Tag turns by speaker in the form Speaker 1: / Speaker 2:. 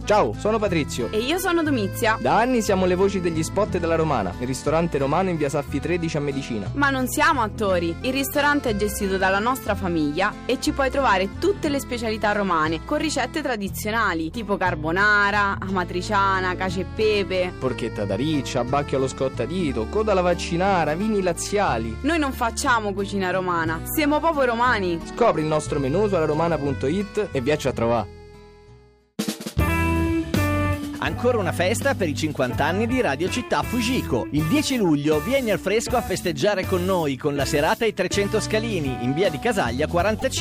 Speaker 1: Ciao, sono Patrizio.
Speaker 2: E io sono Domizia.
Speaker 1: Da anni siamo le voci degli spot della Romana, il ristorante romano in via Saffi 13 a Medicina.
Speaker 2: Ma non siamo attori. Il ristorante è gestito dalla nostra famiglia e ci puoi trovare tutte le specialità romane con ricette tradizionali tipo carbonara, amatriciana, cacio e pepe,
Speaker 1: Porchetta da riccia, bacchio allo scottadito, coda alla vaccinara, vini laziali.
Speaker 2: Noi non facciamo cucina romana, siamo proprio romani.
Speaker 1: Scopri il nostro menù su alaromana.it e viaci a trovare.
Speaker 3: Ancora una festa per i 50 anni di Radio Città Fujiko. Il 10 luglio vieni al fresco a festeggiare con noi con la serata ai 300 scalini in via di Casaglia 45.